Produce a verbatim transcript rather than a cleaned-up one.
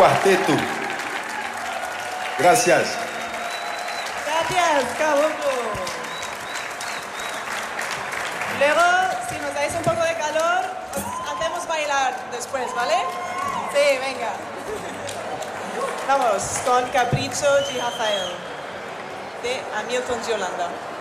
cuarteto. Gracias. Gracias, Cabuco. Luego, si nos dais un poco de calor, os hacemos bailar después, ¿vale? Sí, venga. Vamos con Capricho de Rafael, de Hamilton de Holanda.